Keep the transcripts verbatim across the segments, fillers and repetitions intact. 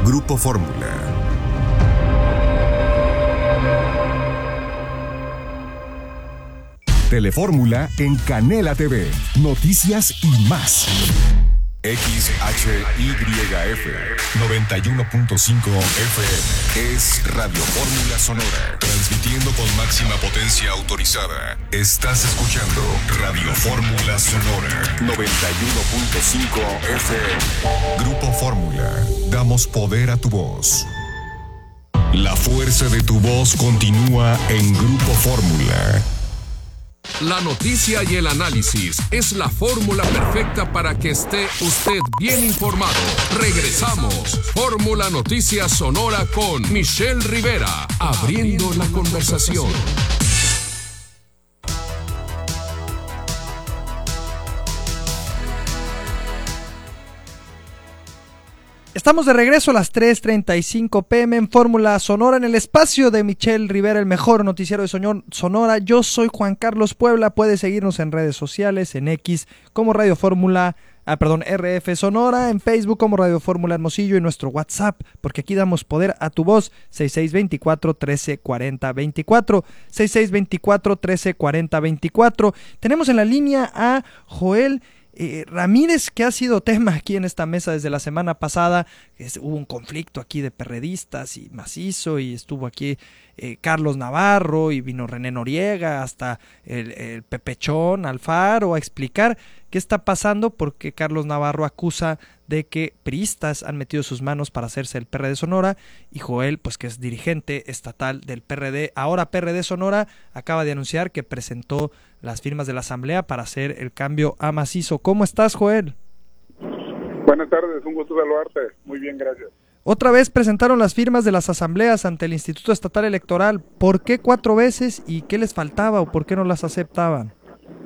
Grupo Fórmula. Telefórmula en Canela T V. Noticias y más. X H Y F noventa y uno punto cinco F M es Radio Fórmula Sonora, transmitiendo con máxima potencia autorizada. Estás escuchando Radio Fórmula Sonora noventa y uno punto cinco F M. Grupo Fórmula, damos poder a tu voz. La fuerza de tu voz continúa en Grupo Fórmula. La noticia y el análisis es la fórmula perfecta para que esté usted bien informado. Regresamos. Fórmula Noticias Sonora con Michelle Rivera, abriendo la conversación. Estamos de regreso a las tres treinta y cinco pm en Fórmula Sonora, en el espacio de Michelle Rivera, el mejor noticiero de Sonora. Yo soy Juan Carlos Puebla. Puedes seguirnos en redes sociales, en X como Radio Fórmula, ah, perdón, R F Sonora, en Facebook como Radio Fórmula Hermosillo y nuestro WhatsApp, porque aquí damos poder a tu voz, seis seis dos cuatro, uno tres cuatro cero dos cuatro, seis seis dos cuatro, uno tres cuatro cero dos cuatro. Tenemos en la línea a Joel Eh, Ramírez, que ha sido tema aquí en esta mesa desde la semana pasada. Es, hubo un conflicto aquí de perredistas y macizo, y estuvo aquí eh, Carlos Navarro, y vino René Noriega, hasta el, el Pepechón Alfaro a explicar qué está pasando, porque Carlos Navarro acusa de que priistas han metido sus manos para hacerse el P R D Sonora, y Joel, pues que es dirigente estatal del P R D, ahora P R D Sonora, acaba de anunciar que presentó las firmas de la asamblea para hacer el cambio a macizo. ¿Cómo estás, Joel? Buenas tardes, un gusto saludarte. Muy bien, gracias. Otra vez presentaron las firmas de las asambleas ante el Instituto Estatal Electoral. ¿Por qué cuatro veces y qué les faltaba o por qué no las aceptaban?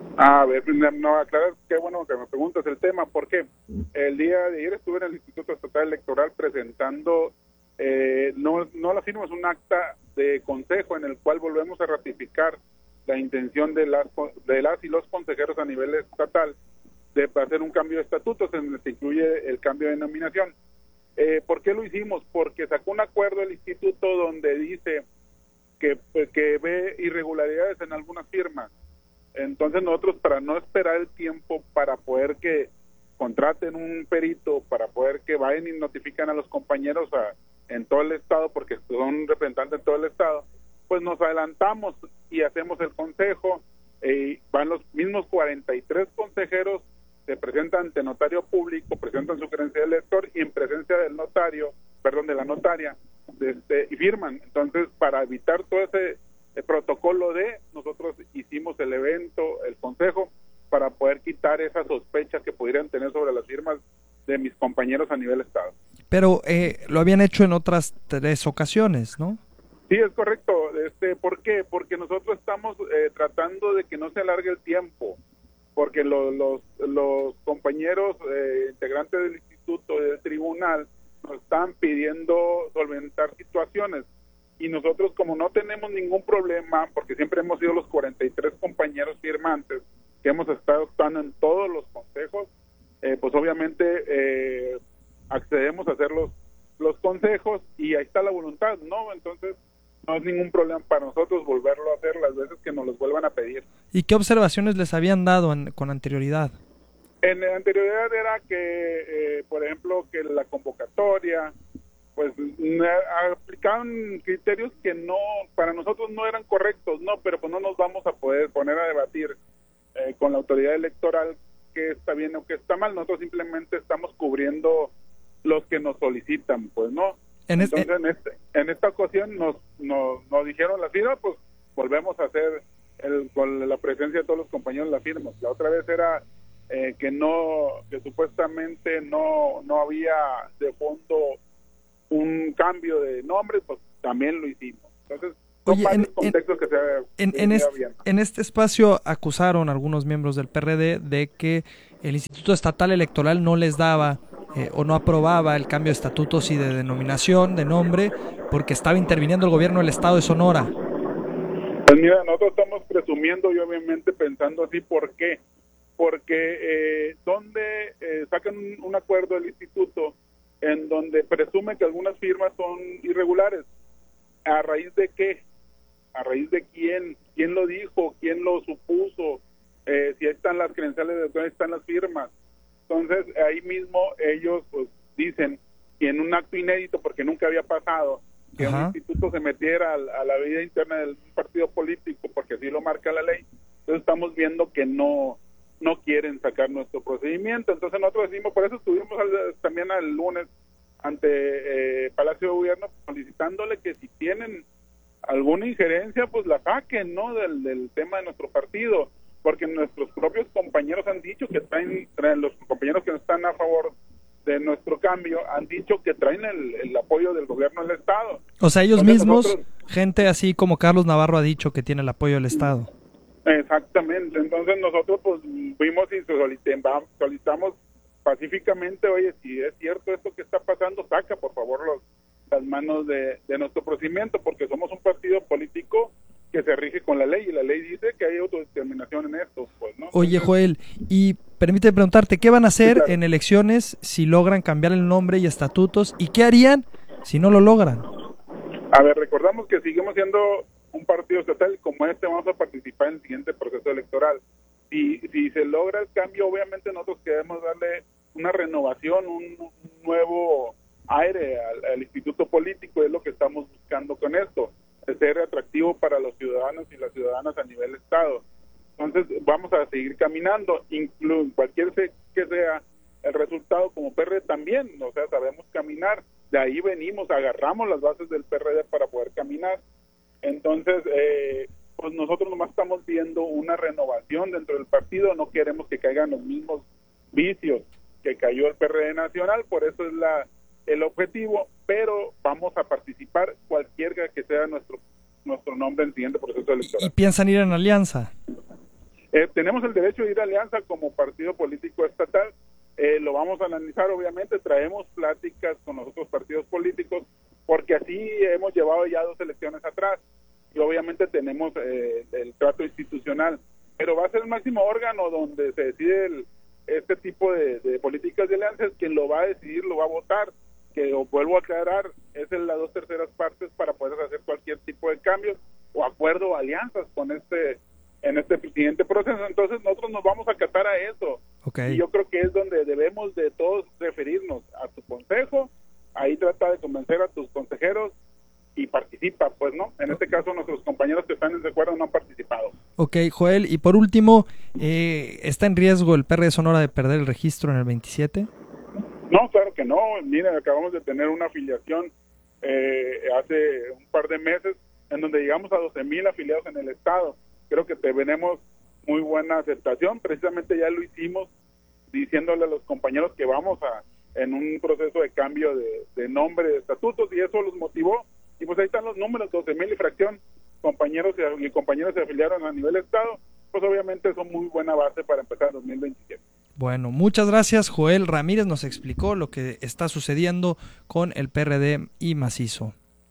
A ver, no, aclarar, qué bueno que me preguntas el tema, porque el día de ayer estuve en el Instituto Estatal Electoral presentando, eh, no, no la firma, es un acta de consejo en el cual volvemos a ratificar la intención de las, de las y los consejeros a nivel estatal de hacer un cambio de estatutos en el que incluye el cambio de denominación. Eh, ¿Por qué lo hicimos? Porque sacó un acuerdo el instituto donde dice que, que ve irregularidades en algunas firmas. Entonces nosotros, para no esperar el tiempo para poder que contraten un perito, para poder que vayan y notifican a los compañeros a, en todo el estado, porque son representantes en todo el estado, pues nos adelantamos y hacemos el consejo. Eh, van los mismos cuarenta y tres consejeros, se presentan ante notario público, presentan su credencial de elector y en presencia del notario, perdón, de la notaria, este, y firman. Entonces, para evitar todo ese el protocolo de, nosotros hicimos el evento, el consejo, para poder quitar esas sospechas que pudieran tener sobre las firmas de mis compañeros a nivel estado. Pero eh, lo habían hecho en otras tres ocasiones, ¿no? Sí, es correcto. Este, ¿por qué? Porque nosotros estamos eh, tratando de que no se alargue el tiempo, porque lo, los, los compañeros eh, integrantes del instituto, del tribunal, nos están pidiendo solventar situaciones. Y nosotros, como no tenemos ningún problema, porque siempre hemos sido los cuarenta y tres compañeros firmantes que hemos estado actuando en todos los consejos, eh, pues obviamente eh, accedemos a hacer los, los consejos y ahí está la voluntad, ¿no? Entonces no es ningún problema para nosotros volverlo a hacer las veces que nos los vuelvan a pedir. ¿Y qué observaciones les habían dado en, con anterioridad? En la anterioridad era que, eh, por ejemplo, que la convocatoria, pues aplicaban criterios que no, para nosotros no eran correctos, no, pero pues no nos vamos a poder poner a debatir eh, con la autoridad electoral qué está bien o qué está mal. Nosotros simplemente estamos cubriendo los que nos solicitan, pues no. En Entonces este... en este en esta ocasión nos, nos, nos dijeron la firma, pues volvemos a hacer el, con la presencia de todos los compañeros la firma. La otra vez era eh, que no, que supuestamente no, no había de fondo un cambio de nombre, pues también lo hicimos. Entonces, Oye, en, contextos en, que se, en, se en, este, en este espacio acusaron algunos miembros del P R D de que el Instituto Estatal Electoral no les daba eh, o no aprobaba el cambio de estatutos y de denominación, de nombre, porque estaba interviniendo el gobierno del estado de Sonora. Pues mira, nosotros estamos presumiendo y obviamente pensando así. ¿Por qué? Porque eh, donde eh, sacan un, un acuerdo del instituto en donde donde presume que algunas firmas son irregulares. ¿A raíz de qué? ¿A raíz de quién? ¿Quién lo dijo? ¿Quién lo supuso? Eh, si ahí están las credenciales, de dónde están las firmas. Entonces, ahí mismo ellos pues dicen que en un acto inédito, porque nunca había pasado, que Ajá. un instituto se metiera a, a la vida interna del partido político, porque así lo marca la ley. Entonces estamos viendo que no no quieren sacar nuestro procedimiento. Entonces nosotros decimos, por eso estuvimos al, también el lunes ante eh, Palacio de Gobierno solicitándole que si tienen alguna injerencia, pues la saquen, ¿no? Del, del tema de nuestro partido, porque nuestros propios compañeros han dicho que traen, traen los compañeros que no están a favor de nuestro cambio, han dicho que traen el, el apoyo del gobierno del Estado. O sea, ellos Entonces mismos, nosotros, gente así como Carlos Navarro ha dicho que tiene el apoyo del Estado. Exactamente, entonces nosotros pues fuimos y solicitamos, solicitamos pacíficamente, oye, si es cierto esto que está pasando, saca por favor los, las manos de, de nuestro procedimiento, porque somos un partido político que se rige con la ley, y la ley dice que hay autodeterminación en esto, pues, ¿no? Oye, Joel, y permíteme preguntarte, ¿qué van a hacer sí, claro. en elecciones si logran cambiar el nombre y estatutos? ¿Y qué harían si no lo logran? A ver, recordamos que seguimos siendo un partido estatal, como este vamos a participar en el siguiente proceso electoral. Si, si se logra el cambio, obviamente nosotros queremos darle una renovación, un, un nuevo aire al, al instituto político, es lo que estamos buscando con esto, de ser atractivo para los ciudadanos y las ciudadanas a nivel estado. Entonces vamos a seguir caminando, incluso cualquier que sea el resultado, como P R D también, o sea, sabemos caminar, de ahí venimos, agarramos las bases del P R D para poder caminar. Entonces, eh, pues nosotros nomás estamos viendo una renovación dentro del partido, no queremos que caigan los mismos vicios que cayó el P R D nacional, por eso es la el objetivo, pero vamos a participar cualquier que sea nuestro nuestro nombre en el siguiente proceso electoral. ¿Y piensan ir en alianza? Eh, tenemos el derecho de ir a alianza como partido político estatal, eh, lo vamos a analizar, obviamente, traemos pláticas con los otros partidos políticos, porque así hemos llevado ya dos elecciones atrás, y obviamente tenemos eh, el trato institucional, pero va a ser el máximo órgano donde se decide el, este tipo de, de políticas de alianzas, quien lo va a decidir, lo va a votar, que vuelvo a aclarar, es en las dos terceras partes para poder hacer cualquier tipo de cambios o acuerdo o alianzas con este en este siguiente proceso. Entonces nosotros nos vamos a acatar a eso, okay. Y yo creo que es donde debemos de todos referirnos a tu consejo, ahí trata de convencer a tus consejeros y participa, pues, ¿no? En este caso nuestros compañeros que están en ese acuerdo no han participado. Ok, Joel, y por último, eh, ¿está en riesgo el P R de Sonora de perder el registro en el veintisiete? No, claro que no. Miren, acabamos de tener una afiliación eh, hace un par de meses en donde llegamos a doce mil afiliados en el estado. Creo que tenemos muy buena aceptación. Precisamente ya lo hicimos diciéndole a los compañeros que vamos a en un proceso de cambio de, de nombre de estatutos, y eso los motivó. Y pues ahí están los números, doce mil y fracción compañeros y, y compañeros se afiliaron a nivel estado. Pues obviamente son muy buena base para empezar dos mil veintisiete. Bueno, muchas gracias. Joel Ramírez nos explicó lo que está sucediendo con el P R D y Macizo.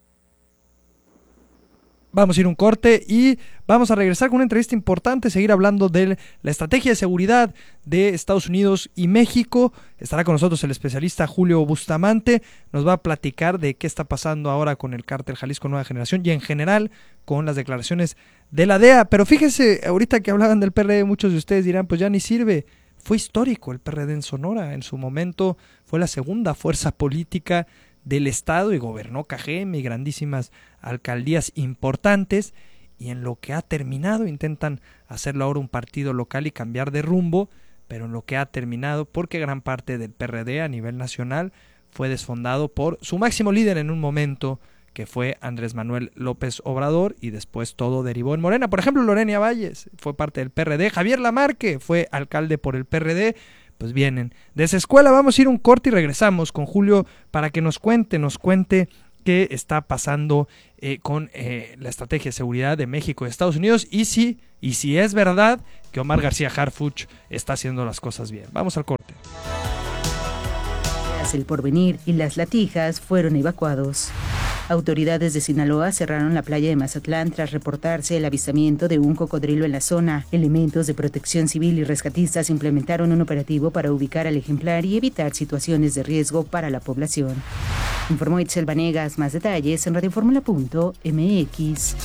Vamos a ir un corte y vamos a regresar con una entrevista importante, seguir hablando de la estrategia de seguridad de Estados Unidos y México. Estará con nosotros el especialista Julio Bustamante, nos va a platicar de qué está pasando ahora con el cártel Jalisco Nueva Generación y en general con las declaraciones de la D E A. Pero fíjese, ahorita que hablaban del P R D, muchos de ustedes dirán, pues ya ni sirve. Fue histórico el P R D en Sonora, en su momento fue la segunda fuerza política del estado y gobernó C A G M y grandísimas alcaldías importantes, y en lo que ha terminado intentan hacerlo ahora un partido local y cambiar de rumbo, pero en lo que ha terminado, porque gran parte del P R D a nivel nacional fue desfondado por su máximo líder en un momento, que fue Andrés Manuel López Obrador, y después todo derivó en Morena. Por ejemplo, Lorena Valles fue parte del P R D, Javier Lamarque fue alcalde por el P R D. Pues vienen de esa escuela. Vamos a ir un corte y regresamos con Julio para que nos cuente, nos cuente qué está pasando eh, con eh, la estrategia de seguridad de México y Estados Unidos, y si, y si es verdad que Omar García Harfuch está haciendo las cosas bien. Vamos al corte. El Porvenir y Las Latijas fueron evacuados. Autoridades de Sinaloa cerraron la playa de Mazatlán tras reportarse el avistamiento de un cocodrilo en la zona. Elementos de protección civil y rescatistas implementaron un operativo para ubicar al ejemplar y evitar situaciones de riesgo para la población. Informó Itzel Vanegas. Más detalles en radioformula punto m x.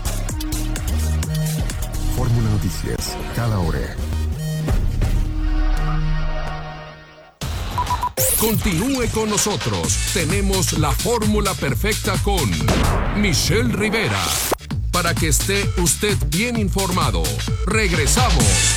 Fórmula Noticias, cada hora. Continúe con nosotros. Tenemos la fórmula perfecta con Michelle Rivera. Para que esté usted bien informado. Regresamos.